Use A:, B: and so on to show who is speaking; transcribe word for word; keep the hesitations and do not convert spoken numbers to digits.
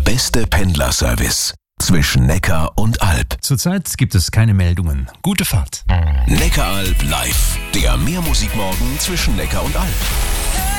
A: beste Pendlerservice zwischen Neckar und Alb.
B: Zurzeit gibt es keine Meldungen. Gute Fahrt.
A: Neckaralb live. Der Mehrmusikmorgen zwischen Neckar und Alb.